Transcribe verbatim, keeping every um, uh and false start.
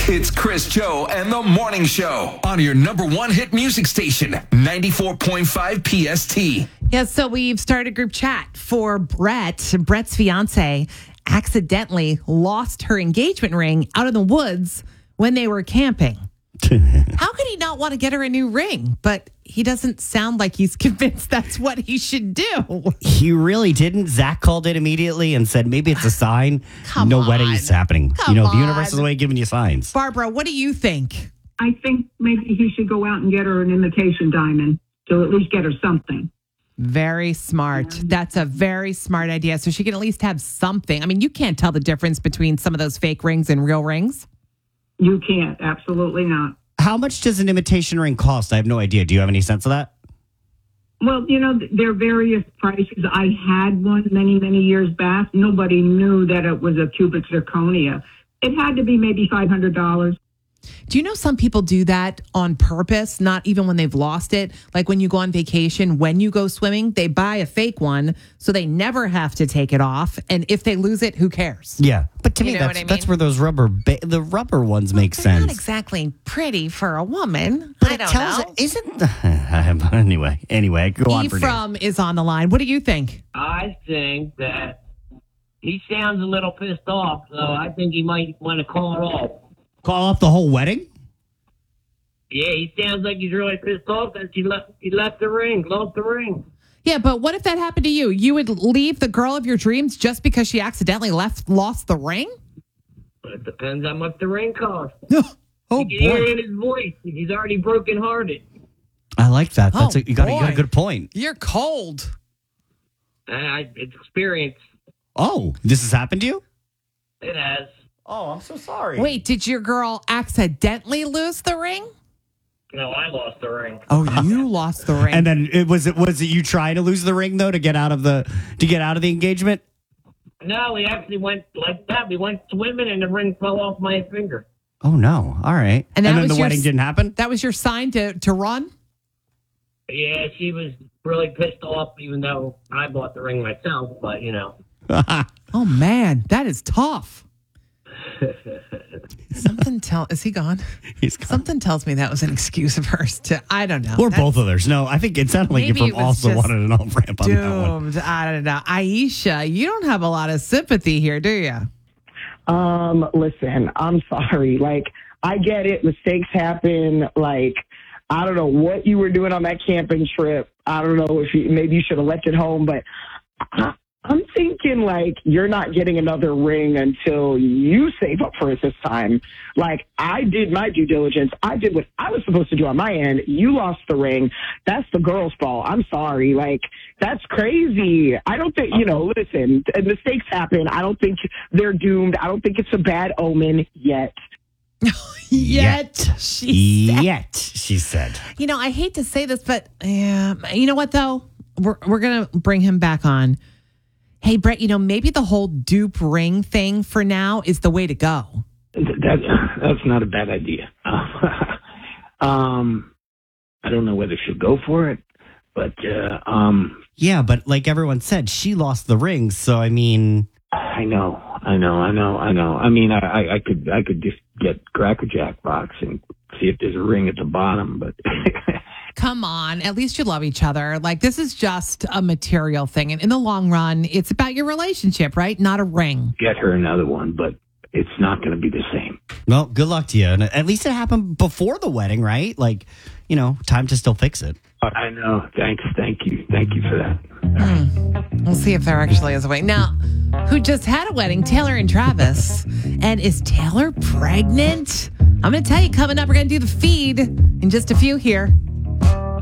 It's Chris, Joe, and the Morning Show on your number one hit music station, ninety-four point five P S T. Yeah, so we've started a group chat for Brett. Brett's fiance accidentally lost her engagement ring out in the woods when they were camping. How could he not want to get her a new ring? But he doesn't sound like he's convinced that's what he should do. He really didn't. Zach called it immediately and said maybe it's a sign. Come no on. wedding is happening. Come you know, the on. universe is the way of giving you signs. Barbara, what do you think? I think maybe he should go out and get her an imitation diamond to at least get her something. Very smart. That's a very smart idea. So she can at least have something. I mean, you can't tell the difference between some of those fake rings and real rings. You can't. Absolutely not. How much does an imitation ring cost? I have no idea. Do you have any sense of that? Well, you know, there are various prices. I had one many, many years back. Nobody knew that it was a cubic zirconia. It had to be maybe five hundred dollars. Do you know some people do that on purpose, not even when they've lost it? Like when you go on vacation, when you go swimming, they buy a fake one so they never have to take it off. And if they lose it, who cares? Yeah. But to You me, know that's, what I mean? that's where those rubber, ba- the rubber ones make They're sense. not exactly pretty for a woman. But I it don't tells know. It, isn't anyway, anyway, go on for Ephraim is on the line. What do you think? I think that he sounds a little pissed off, so I think he might want to call it off. Call off the whole wedding? Yeah, he sounds like he's really pissed off that he left, he left the ring, lost the ring. Yeah, but what if that happened to you? You would leave the girl of your dreams just because she accidentally left, lost the ring? But it depends how much the ring costs. Oh, You can hear boy. it in his voice. He's already brokenhearted. I like that. That's Oh, a, you, got a, you got a boy. good point. You're cold. Uh, I, it's experience. Oh, this has happened to you? It has. Oh, I'm so sorry. Wait, did your girl accidentally lose the ring? No, I lost the ring. Oh, you lost the ring. And then it was it was it you trying to lose the ring though to get out of the to get out of the engagement? No, we actually went like that. We went swimming and the ring fell off my finger. Oh no! All right. And that then was the your wedding s- didn't happen. that was your sign to, to run? Yeah, she was really pissed off, even though I bought the ring myself. But you know, Oh, man, that is tough. Something tell is he gone? He's gone. Something tells me that was an excuse of hers to I don't know. Or That's both of theirs. No, I think it sounded like Maybe you it from was also just wanted an off ramp on that one. doomed. I don't know. Aisha, you don't have a lot of sympathy here, do you? Um, listen, I'm sorry. Like, I get it. Mistakes happen. Like, I don't know what you were doing on that camping trip. I don't know if you, maybe you should have left it home, but I, I'm thinking like you're not getting another ring until you save up for it this time. Like, I did my due diligence. I did what I was supposed to do on my end. You lost the ring. That's the girl's fault. I'm sorry. Like, that's crazy. I don't think, you know, listen, mistakes happen. I don't think they're doomed. I don't think it's a bad omen yet. Yet, she said. Yet, she said. You know, I hate to say this, but yeah, you know what though? We're we're gonna bring him back on. Hey, Brett, you know, maybe the whole dupe ring thing for now is the way to go. That that's not a bad idea. um, I don't know whether she'll go for it, but uh, um, Yeah, but like everyone said, she lost the ring. So I mean, I know, I know, I know, I know. I mean, I, I, I could I could just get Cracker Jack box and see if there's a ring at the bottom, but. Come on, at least you love each other. Like, this is just a material thing. And in the long run, it's about your relationship, right? Not a ring. Get her another one, but it's not going to be the same. well, good luck to you. And at least it happened before the wedding, right? Like, you know, time to still fix it. I know. Thanks. Thank you. Thank you for that. Hmm. We'll see if there actually is a way. Now, who just had a wedding, Taylor and Travis. And is Taylor pregnant? I'm going to tell you coming up, we're going to do the feed in just a few here